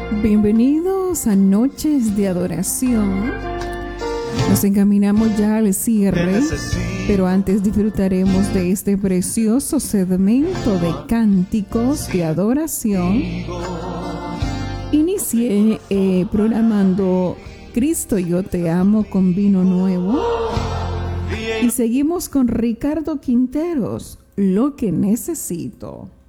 Bienvenidos a Noches de Adoración. Nos encaminamos ya al cierre, pero antes disfrutaremos de este precioso segmento de cánticos de adoración. Inicié programando Cristo, yo te amo con vino nuevo. Y seguimos con Ricardo Quinteros, Lo que necesito.